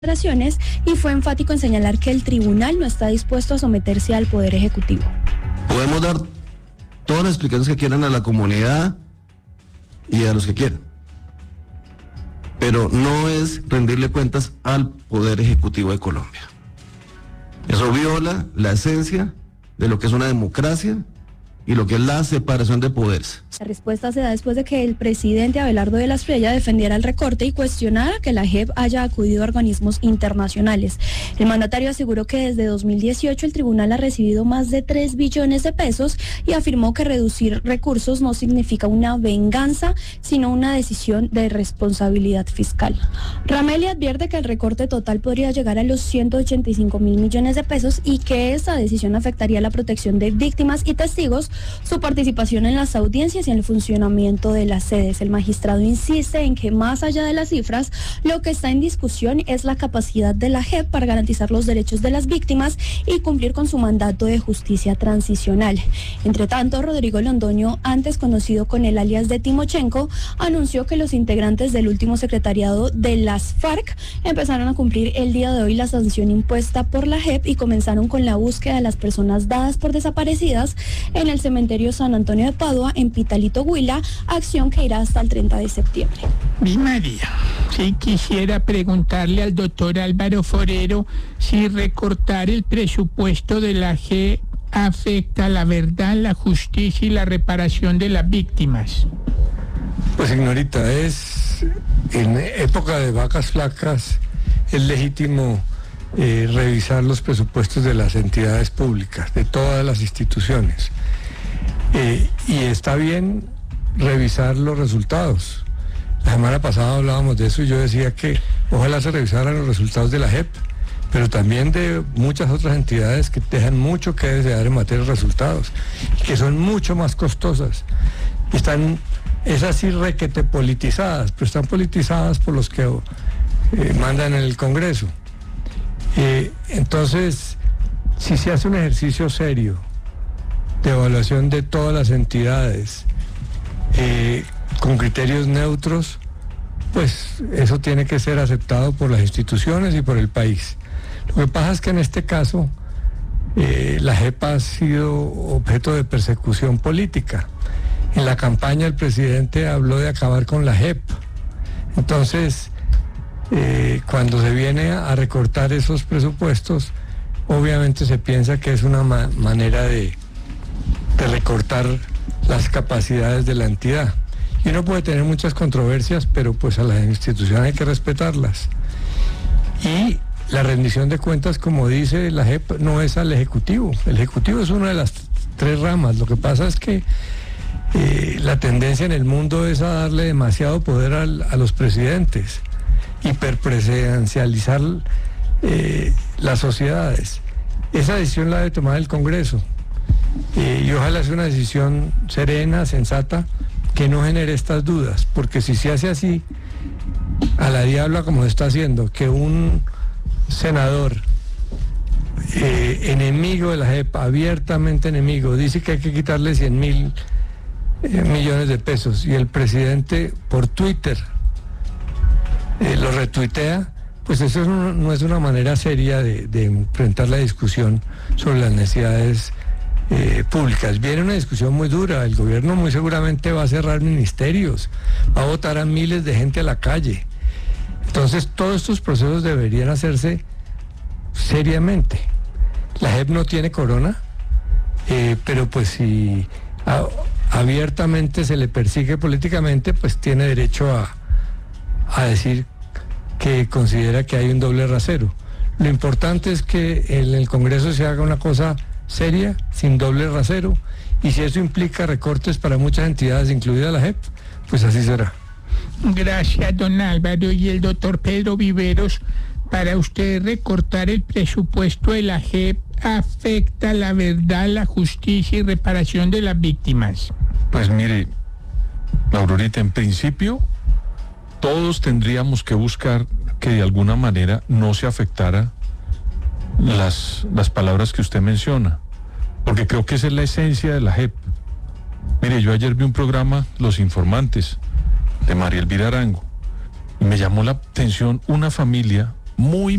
y fue enfático en señalar que el tribunal no está dispuesto a someterse al Poder Ejecutivo. Podemos dar todas las explicaciones que quieran a la comunidad y a los que quieran, pero no es rendirle cuentas al Poder Ejecutivo de Colombia. Eso viola la esencia de lo que es una democracia y lo que es la separación de poderes. La respuesta se da después de que el presidente Abelardo de la Espriella defendiera el recorte y cuestionara que la JEP haya acudido a organismos internacionales. El mandatario aseguró que desde 2018 el tribunal ha recibido más de 3 billones de pesos y afirmó que reducir recursos no significa una venganza, sino una decisión de responsabilidad fiscal. Ramelli advierte que el recorte total podría llegar a los 185.000 millones de pesos y que esta decisión afectaría la protección de víctimas y testigos, su participación en las audiencias y en el funcionamiento de las sedes. El magistrado insiste en que más allá de las cifras, lo que está en discusión es la capacidad de la JEP para garantizar los derechos de las víctimas y cumplir con su mandato de justicia transicional. Entre tanto, Rodrigo Londoño, antes conocido con el alias de Timochenko, anunció que los integrantes del último secretariado de las FARC empezaron a cumplir el día de hoy la sanción impuesta por la JEP y comenzaron con la búsqueda de las personas dadas por desaparecidas en el cementerio San Antonio de Padua, en Pitalito, Huila, acción que irá hasta el 30 de septiembre. Mi María, sí quisiera preguntarle al doctor Álvaro Forero si recortar el presupuesto de la JEP afecta la verdad, la justicia y la reparación de las víctimas. Pues señorita, en época de vacas flacas es legítimo revisar los presupuestos de las entidades públicas, de todas las instituciones. Y está bien revisar los resultados. La semana pasada hablábamos de eso y yo decía que ojalá se revisaran los resultados de la JEP, pero también de muchas otras entidades que dejan mucho que desear en materia de resultados, que son mucho más costosas. Están, esas sí requete politizadas, pero están politizadas por los que mandan en el Congreso. Entonces, si se hace un ejercicio serio de evaluación de todas las entidades con criterios neutros, pues eso tiene que ser aceptado por las instituciones y por el país. Lo que pasa es que en este caso la JEP ha sido objeto de persecución política. En la campaña el presidente habló de acabar con la JEP. Entonces, cuando se viene a recortar esos presupuestos, obviamente se piensa que es una manera de recortar las capacidades de la entidad. Y uno puede tener muchas controversias, pero pues a las instituciones hay que respetarlas. Y la rendición de cuentas, como dice la JEP, no es al Ejecutivo. El Ejecutivo es una de las 3 ramas. Lo que pasa es que la tendencia en el mundo es a darle demasiado poder a los presidentes, hiperpresidencializar las sociedades. Esa decisión la debe tomar el Congreso. Y ojalá sea una decisión serena, sensata, que no genere estas dudas, porque si se hace así, a la diabla como se está haciendo, que un senador enemigo de la JEP, abiertamente enemigo, dice que hay que quitarle 100.000 millones de pesos y el presidente por Twitter lo retuitea, pues eso no es una manera seria de enfrentar la discusión sobre las necesidades públicas. Viene una discusión muy dura, el gobierno muy seguramente va a cerrar ministerios, va a botar a miles de gente a la calle. Entonces todos estos procesos deberían hacerse seriamente. La JEP no tiene corona, pero pues si abiertamente se le persigue políticamente, pues tiene derecho a decir que considera que hay un doble rasero. Lo importante es que en el Congreso se haga una cosa seria, sin doble rasero, y si eso implica recortes para muchas entidades, incluida la JEP, pues así será. Gracias, don Álvaro. Y el doctor Pedro Viveros, para usted recortar el presupuesto de la JEP afecta la verdad, la justicia y reparación de las víctimas. Pues mire, Aurorita, en principio todos tendríamos que buscar que de alguna manera no se afectara las palabras que usted menciona, porque creo que esa es la esencia de la JEP. Mire, yo ayer vi un programa, Los Informantes, de María Elvira Arango, y me llamó la atención una familia muy